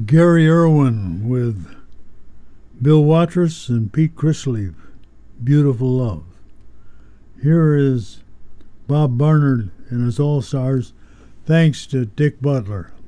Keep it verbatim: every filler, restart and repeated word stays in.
Gary Irwin with Bill Watrous and Pete Chrisley, Beautiful Love. Here is Bob Barnard and his All-Stars, thanks to Dick Butler.